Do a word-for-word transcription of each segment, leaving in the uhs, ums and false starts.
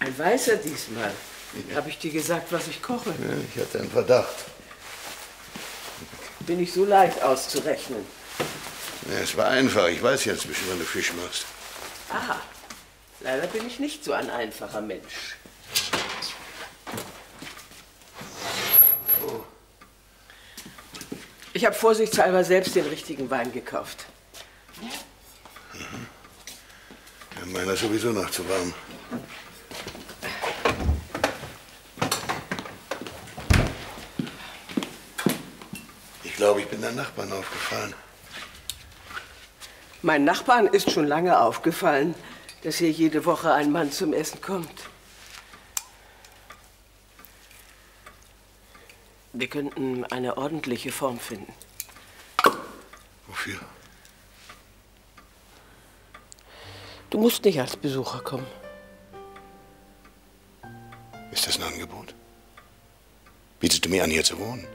Ein Weißer diesmal. Ja. Habe ich dir gesagt, was ich koche? Ja, ich hatte einen Verdacht. Bin ich so leicht auszurechnen? Ja, es war einfach. Ich weiß jetzt, wie du Fisch machst. Aha. Leider bin ich nicht so ein einfacher Mensch. Oh. Ich habe vorsichtshalber selbst den richtigen Wein gekauft. Mhm. Ja, meiner ist sowieso noch zu warm. Ich glaube, ich bin deinen Nachbarn aufgefallen. Meinen Nachbarn ist schon lange aufgefallen, dass hier jede Woche ein Mann zum Essen kommt. Wir könnten eine ordentliche Form finden. Wofür? Du musst nicht als Besucher kommen. Ist das ein Angebot? Bietest du mir an, hier zu wohnen?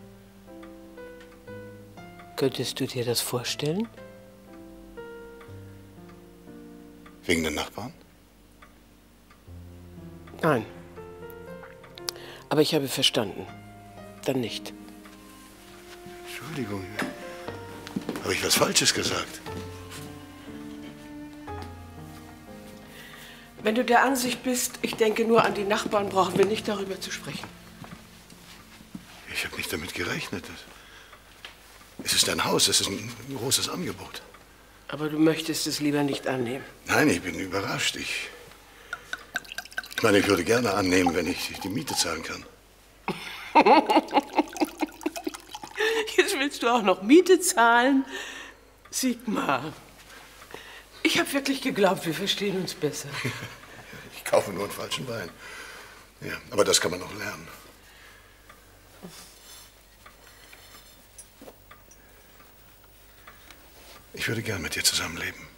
Könntest du dir das vorstellen? Wegen den Nachbarn? Nein. Aber ich habe verstanden. Dann nicht. Entschuldigung. Habe ich was Falsches gesagt? Wenn du der Ansicht bist, ich denke nur an die Nachbarn, brauchen wir nicht darüber zu sprechen. Ich habe nicht damit gerechnet. Es ist ein Haus, es ist ein großes Angebot. Aber du möchtest es lieber nicht annehmen. Nein, ich bin überrascht. Ich, ich meine, ich würde gerne annehmen, wenn ich die Miete zahlen kann. Jetzt willst du auch noch Miete zahlen? Sigmar, ich habe wirklich geglaubt, wir verstehen uns besser. Ich kaufe nur einen falschen Wein. Ja, aber das kann man noch lernen. Ich würde gern mit dir zusammenleben.